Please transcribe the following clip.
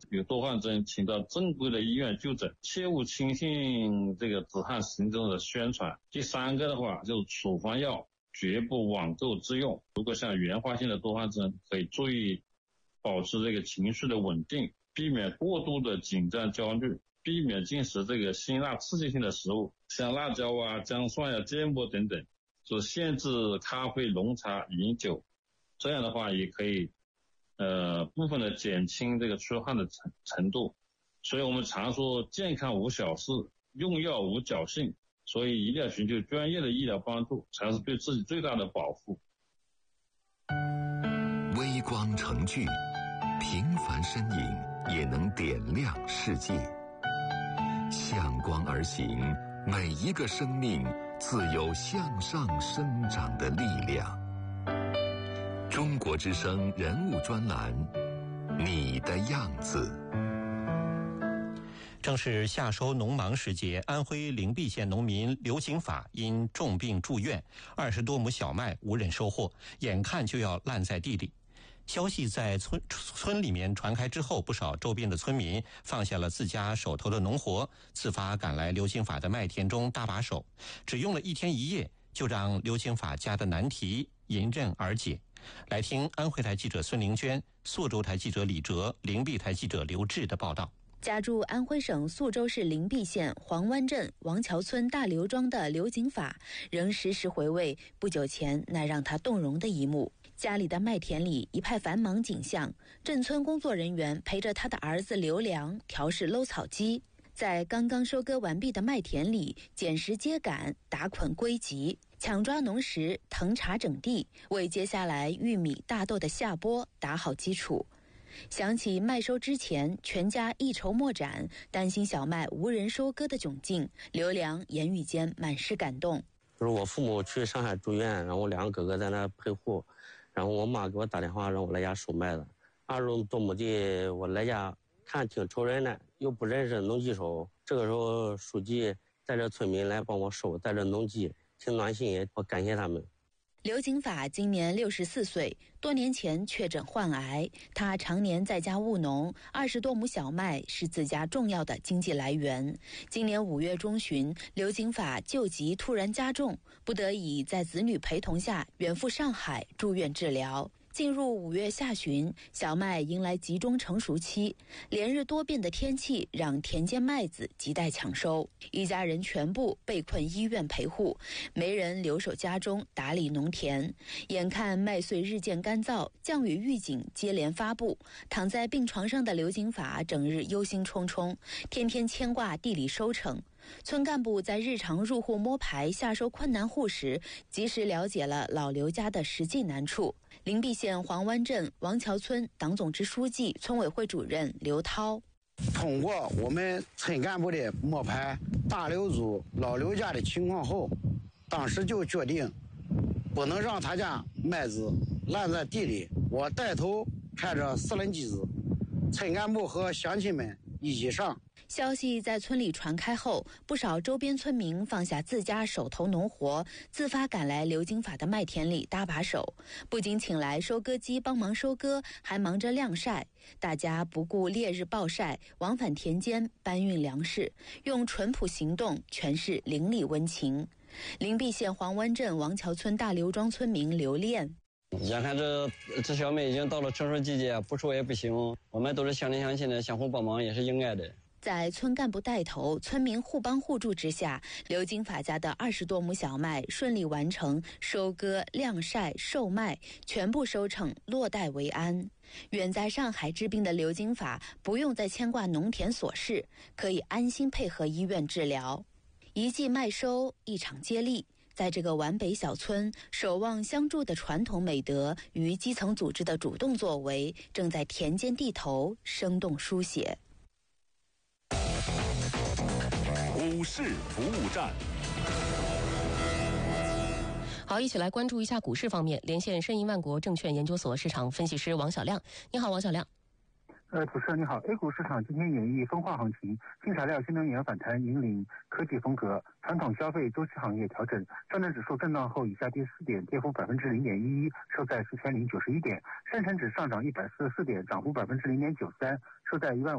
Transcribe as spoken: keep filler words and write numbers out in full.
有多汗症，请到正规的医院就诊，切勿轻信这个止汗行动的宣传。第三个的话，就是处方药绝不网购自用。如果像原发性的多汗症，可以注意保持这个情绪的稳定，避免过度的紧张焦虑，避免进食这个辛辣刺激性的食物，像辣椒啊、姜蒜啊、芥末等等，就限制咖啡、浓茶、饮酒。这样的话也可以呃部分的减轻这个出汗的程程度。所以我们常说健康无小事，用药无侥幸，所以一定要寻求专业的医疗帮助，才是对自己最大的保护。 微光成炬，平凡身影也能点亮世界。向光而行，每一个生命自有向上生长的力量。中国之声人物专栏，你的样子。 正是夏收农忙时节，安徽灵璧县农民刘景法因重病住院，二十多亩小麦无人收获，眼看就要烂在地里。消息在村村里面传开之后，不少周边的村民放下了自家手头的农活，自发赶来刘景法的麦田中搭把手。只用了一天一夜，就让刘景法家的难题迎刃而解。来听安徽台记者孙玲娟、宿州台记者李哲、灵璧台记者刘志的报道。 家住安徽省宿州市灵璧县黄湾镇王桥村大刘庄的刘景法，仍时时回味不久前那让他动容的一幕。家里的麦田里一派繁忙景象，镇村工作人员陪着他的儿子刘良调试搂草机，在刚刚收割完毕的麦田里捡拾秸秆、打捆归集，抢抓农时、腾查整地，为接下来玉米、大豆的下播打好基础。想起麦收之前全家一筹莫展，担心小麦无人收割的窘境，刘良言语间满是感动。 就是我父母去上海住院，然后我两个哥哥在那陪护，然后我妈给我打电话让我来家收麦子。二十多亩地，我来家看挺愁人的，又不认识农机手。这个时候书记带着村民来帮我收，带着农机，挺暖心也，我感谢他们。 刘景法今年六十四岁，多年前确诊患癌。他常年在家务农，二十多亩小麦是自家重要的经济来源。今年五月中旬，刘景法旧疾突然加重，不得已在子女陪同下远赴上海住院治疗。进入五月下旬，小麦迎来集中成熟期，连日多变的天气让田间麦子亟待抢收，一家人全部被困医院陪护，没人留守家中打理农田。眼看麦穗日渐干燥，降雨预警接连发布，躺在病床上的刘景法整日忧心忡忡，天天牵挂地里收成。村干部在日常入户摸排下收困难户时，及时了解了老刘家的实际难处。灵璧县黄湾镇王桥村党总支书记、村委会主任刘涛， 通过我们村干部的摸排大刘组老刘家的情况后，当时就决定不能让他家麦子烂在地里。我带头开着四轮机子，村干部和乡亲们一起上。 消息在村里传开后，不少周边村民放下自家手头农活，自发赶来刘景法的麦田里搭把手，不仅请来收割机帮忙收割，还忙着晾晒。大家不顾烈日暴晒，往返田间搬运粮食，用淳朴行动诠释邻里温情。灵璧县黄湾镇王桥村大刘庄村民刘炼， 眼看这这小麦已经到了成熟季节，不收也不行，我们都是乡邻乡亲的，相互帮忙也是应该的。 在村干部带头、村民互帮互助之下，刘景法家的二十多亩小麦顺利完成收割、晾晒、售卖，全部收成落袋为安。远在上海治病的刘景法不用再牵挂农田琐事，可以安心配合医院治疗。一季麦收，一场接力。在这个皖北小村，守望相助的传统美德与基层组织的主动作为，正在田间地头生动书写。 股市服务站， 好，一起来关注一下股市方面。连线申银万国证券研究所市场分析师王小亮。你好，王小亮。 呃，主持人你好。A 股市场今天演绎分化行情，新材料、新能源反弹引领科技风格，传统消费周期行业调整。上证指数震荡后以下跌四点，跌幅百分之零点一一，收在四千零九十一点。深成指上涨一百四十四点，涨幅百分之零点九三，收在一万。